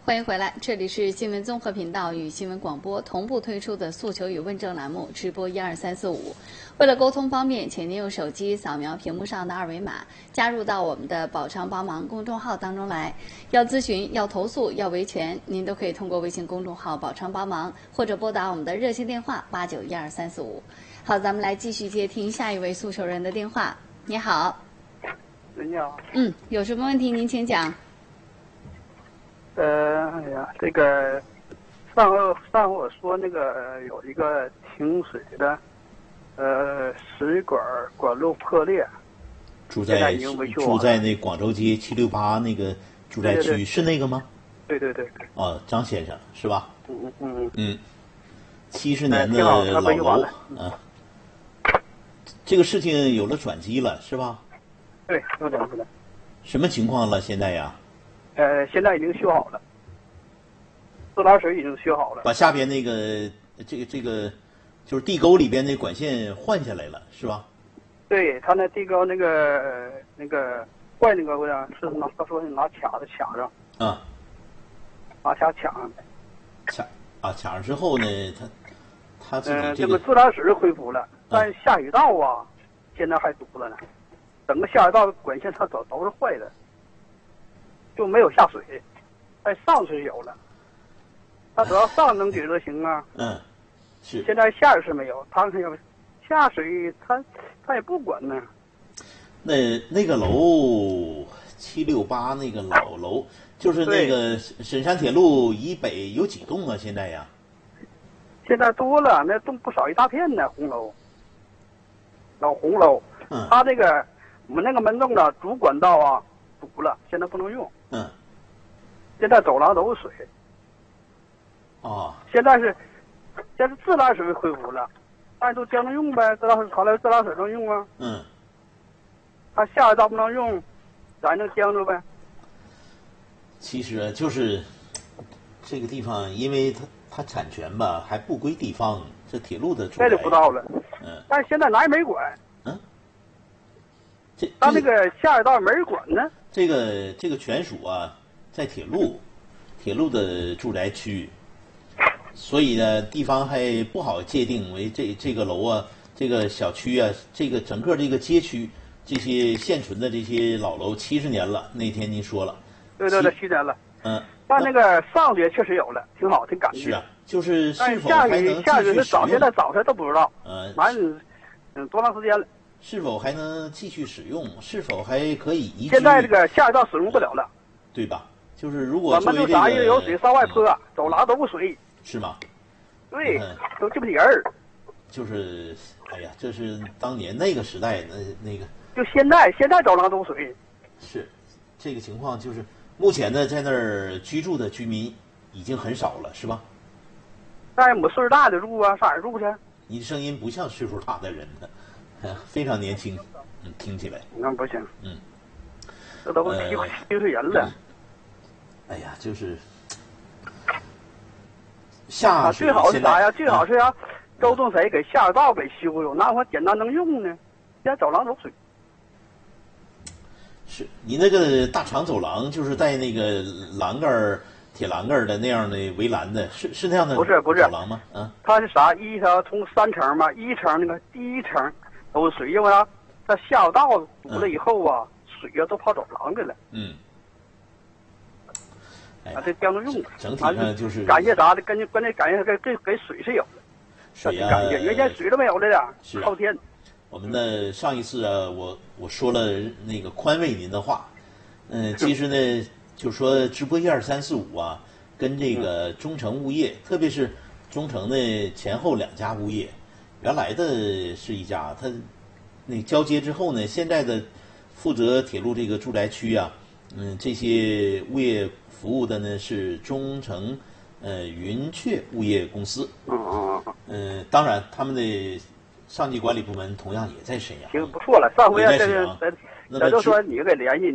欢迎回来，这里是新闻综合频道与新闻广播同步推出的诉求与问政栏目，直播12345。为了沟通方便，请您用手机扫描屏幕上的二维码，加入到我们的宝昌帮忙公众号当中来。要咨询、要投诉、要维权，您都可以通过微信公众号宝昌帮忙，或者拨打我们的热线电话891235。好，咱们来继续接听下一位诉求人的电话。你好。 你好。 有什么问题您请讲。 这个上回我说那个有一个停水的，水管路破裂， 住在那广州街768那个住宅区，是那个吗？ 对。 哦，张先生是吧？70年的老楼这个事情有了转机了是吧？ 对，有转机了。 什么情况了现在呀？ 现在已经修好了，自来水已经修好了。 把下边那个这个就是地沟里边那管线换下来了，是吧？ 对，他那地沟那个坏那个我想是他说是拿卡子卡上。拿卡卡上。 卡上之后呢，他自己这个自来水恢复了，但下水道啊，现在还堵了呢。整个下水道管线它都是坏的。就没有下水，上水有了，他只要上能解决行啊。 是。 现在下水是没有，他那个下水他也不管呢。 那个楼768那个老楼，就是那个沈山铁路以北有几栋啊？现在呀？ 现在多了，那栋不少，一大片呢，红楼，老红楼。他这个我们那个门洞的主管道啊堵了，现在不能用。现在走廊都是水。现在是自来水恢复了，但是都将能用呗，自来水能用啊。他下水道不能用，咱能将着呗。 其实就是这个地方，因为它产权吧还不归地方，这铁路的住宅。 这就不知道了。但是现在哪也没管。他那个下水道没人管呢。 这个权属啊，在铁路的住宅区，所以呢，地方还不好界定为这个楼啊，这个小区啊，这个整个这个街区，这些现存的这些老楼70年了。那天您说了， 对，70年了。但那个上水确实有了，挺好，挺干净。 是啊，就是是否还能继续下水是使用？ 现在早晨都不知道。多长时间了？ 是否还能继续使用？是否还可以移居？ 现在这个下水道使用不了了， 对吧？就是如果我们就啥也有水上外泼，走廊都是水。 是吗？ 对，都这么点儿。 就是，哎呀，这是当年那个时代那个。 就现在走廊都是水。 是，这个情况就是目前呢，在那儿居住的居民已经很少了，是吧？ 但是我们岁数大的住啊，上哪儿住去？ 你的声音不像岁数大的人呢。非常年轻，听起来。 那不行。这都70岁人了。 哎呀，就是下水最好是啥呀？最好是呀，周仲谁给下水道给修修，那会简单能用呢。现在走廊都水。 是你那个大长走廊，就是带那个铁栏杆的那样的围栏的，是那样的？ 不是走廊吗？ 它是啥？它从3层嘛，一层那个第一层都是水，因为它下水道堵了以后啊，水都跑走廊去了。这将着用。 整体上就是感谢啥的，关键感谢给水是有的。 水啊， 感谢原先水都没有了呀，靠天。 我们的上一次啊，我说了那个宽慰您的话，其实呢，就说直播12345啊，跟这个中诚物业，特别是中诚的前后2家物业，原来的是一家，它那交接之后呢，现在的负责铁路这个住宅区啊，这些物业服务的呢是中诚云雀物业公司。当然他们的上级管理部门同样也在沈阳。 行，不错了，上回咱就说你给联系。